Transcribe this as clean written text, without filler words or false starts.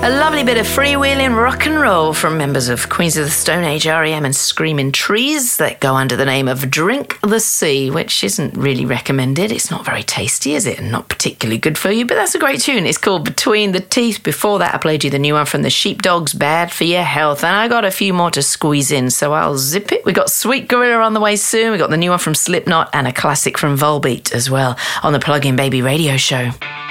A lovely bit of freewheeling rock and roll from members of Queens of the Stone Age, R.E.M. and Screaming Trees that go under the name of Drink the Sea, which isn't really recommended. It's not very tasty, is it? And not particularly good for you, but that's a great tune. It's called Between the Teeth. Before that, I played you the new one from the Sheepdogs, Bad for Your Health, and I got a few more to squeeze in, so I'll zip it. We got Sweet Gorilla on the way soon. We got the new one from Slipknot and a classic from Volbeat as well on the Plug-in Baby radio show.